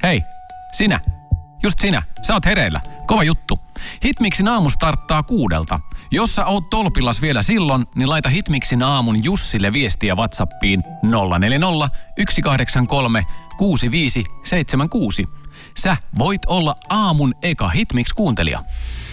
Hei, sinä. Just sinä. Sä oot hereillä. Kova juttu. Hitmixin aamu starttaa 6. Jos sä oot tolpillas vielä silloin, niin laita Hitmixin aamun Jussille viestiä WhatsAppiin 040 183 6576. Sä voit olla aamun eka Hitmix-kuuntelija.